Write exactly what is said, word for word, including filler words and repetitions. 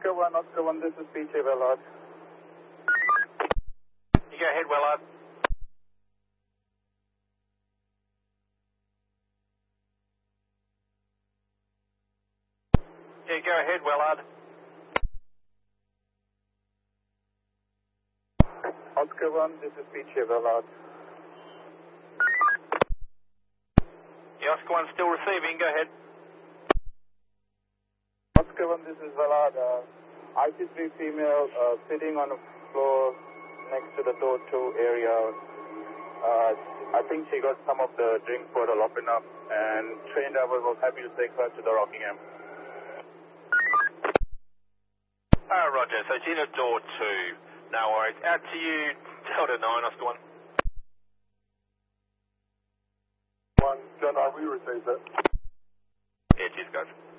Oscar one, Oscar one, this is P J Wellard. You go ahead, Wellard. Yeah, go ahead, Wellard. Oscar one, this is P J Wellard. Yeah, Oscar one still receiving, go ahead. Oscar one, this is Wellard. Uh, I C three female uh, sitting on the floor next to the door two area. Uh, I think she got some of the drink bottle open up, and train driver was happy to take her to the Rockingham. Oh, Roger, so she's in at door two. No worries. Out to you, Delta nine, Oscar one. One, John, we received that. Yeah, cheers, guys.